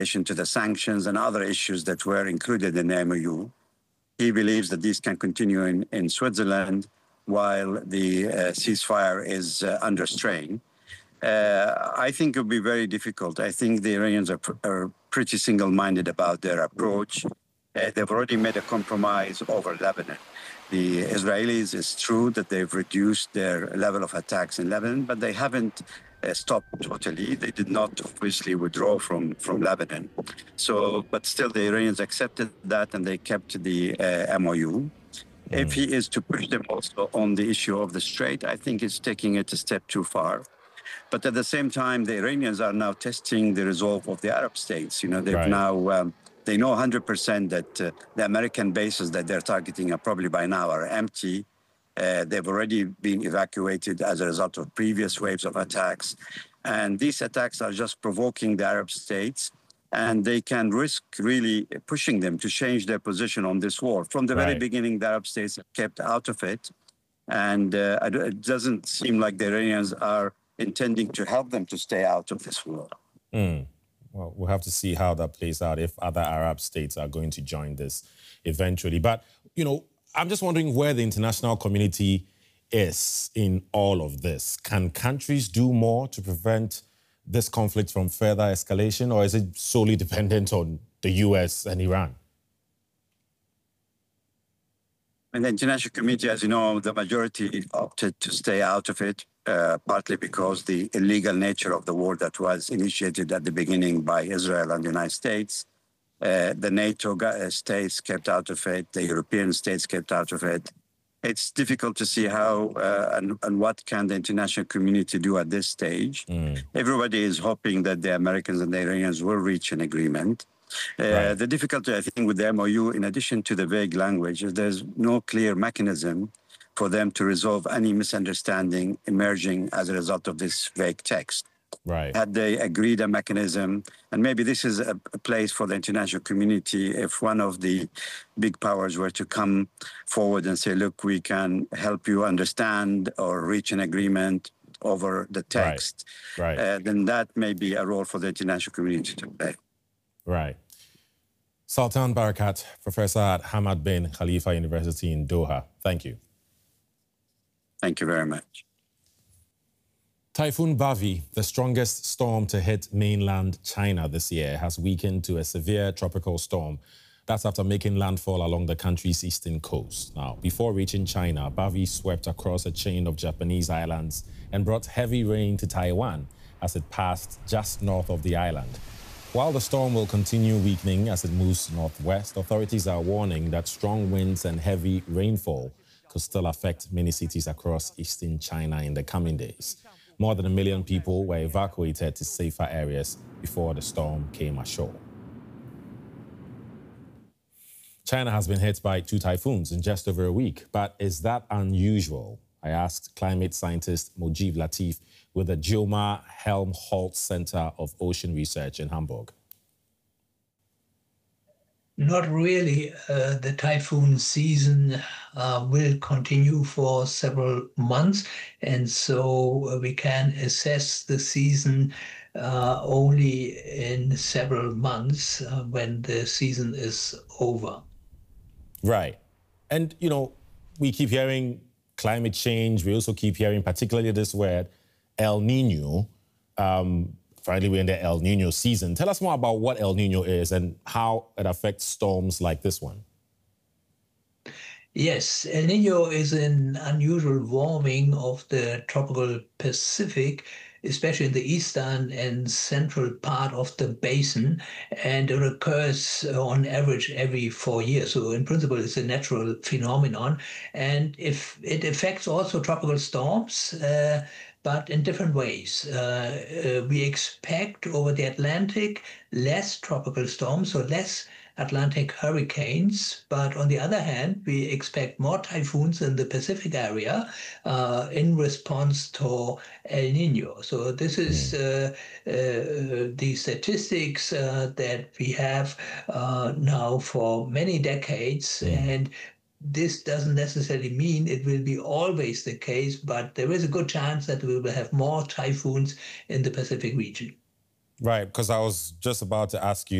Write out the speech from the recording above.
addition to the sanctions and other issues that were included in the MOU. He believes that these can continue in Switzerland while the ceasefire is under strain. I think it will be very difficult. I think the Iranians are pretty single-minded about their approach. They've already made a compromise over Lebanon. The Israelis, it's true that they've reduced their level of attacks in Lebanon, but they haven't stopped totally. They did not obviously withdraw from Lebanon. But still the Iranians accepted that and they kept the MOU. If he is to push them also on the issue of the Strait, I think it's taking it a step too far. But at the same time, the Iranians are now testing the resolve of the Arab states. They've now, they know 100% that the American bases that they're targeting are probably by now are empty. They've already been evacuated as a result of previous waves of attacks. And these attacks are just provoking the Arab states, and they can risk really pushing them to change their position on this war. From the very beginning, the Arab states have kept out of it. And it doesn't seem like the Iranians are intending to help them to stay out of this war. Well, we'll have to see how that plays out if other Arab states are going to join this eventually. But, I'm just wondering where the international community is in all of this. Can countries do more to prevent this conflict from further escalation, or is it solely dependent on the US and Iran? In the international community, as you know, the majority opted to stay out of it, partly because the illegal nature of the war that was initiated at the beginning by Israel and the United States. The NATO states kept out of it. The European states kept out of it. It's difficult to see how and what can the international community do at this stage. Everybody is hoping that the Americans and the Iranians will reach an agreement. The difficulty, I think, with the MOU, in addition to the vague language, is there's no clear mechanism for them to resolve any misunderstanding emerging as a result of this vague text. Had they agreed a mechanism, and maybe this is a place for the international community, if one of the big powers were to come forward and say, look, we can help you understand or reach an agreement over the text, then that may be a role for the international community to play. Sultan Barakat, Professor at Hamad bin Khalifa University in Doha. Thank you. Thank you very much. Typhoon Bavi, the strongest storm to hit mainland China this year, has weakened to a severe tropical storm. That's after making landfall along the country's eastern coast. Now, before reaching China, Bavi swept across a chain of Japanese islands and brought heavy rain to Taiwan as it passed just north of the island. While the storm will continue weakening as it moves northwest, authorities are warning that strong winds and heavy rainfall could still affect many cities across eastern China in the coming days. More than 1 million people were evacuated to safer areas before the storm came ashore. China has been hit by 2 typhoons in just over a week, but is that unusual? I asked climate scientist Mojib Latif with the Gilmar Helmholtz Center of Ocean Research in Hamburg. Not really. The typhoon season will continue for several months, and so we can assess the season only in several months when the season is over. And, we keep hearing climate change. We also keep hearing particularly this word, El Nino. Finally, we're in the El Nino season. Tell us more about what El Nino is and how it affects storms like this one. Yes, El Nino is an unusual warming of the tropical Pacific, especially in the eastern and central part of the basin, and it occurs on average every 4 years. So in principle, it's a natural phenomenon. And if it affects also tropical storms, but in different ways. We expect over the Atlantic less tropical storms, so less Atlantic hurricanes. But on the other hand, we expect more typhoons in the Pacific area in response to El Nino. So this is the statistics that we have now for many decades. And this doesn't necessarily mean it will be always the case, but there is a good chance that we will have more typhoons in the Pacific region. Right, because I was just about to ask you